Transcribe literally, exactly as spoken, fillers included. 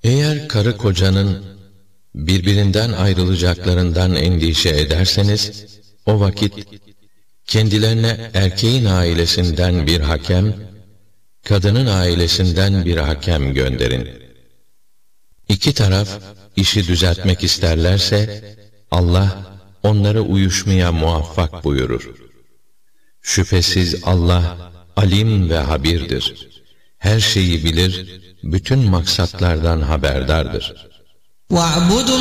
Eğer karı kocanın birbirinden ayrılacaklarından endişe ederseniz, o vakit kendilerine erkeğin ailesinden bir hakem, kadının ailesinden bir hakem gönderin. İki taraf işi düzeltmek isterlerse, Allah onları uyuşmaya muvaffak buyurur. Şüphesiz Allah alim ve habirdir. Her şeyi bilir, bütün maksatlardan haberdardır.